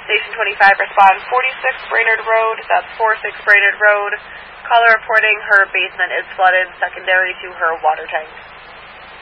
Station 25 respond 46 Brainerd Road, that's 46 Brainerd Road. Caller reporting her basement is flooded secondary to her water tank.